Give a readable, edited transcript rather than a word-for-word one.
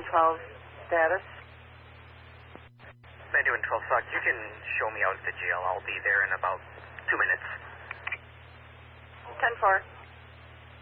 12 status. 9112 Fox, you can show me out at the jail. I'll be there in about 2 minutes. 10-4.